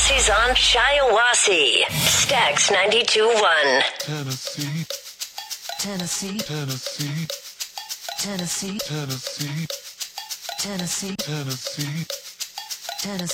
Shiawassi's on Shiawassy. Stax 92.1. Tennessee, Tennessee, Tennessee, Tennessee, Tennessee, Tennessee, Tennessee. Tennessee.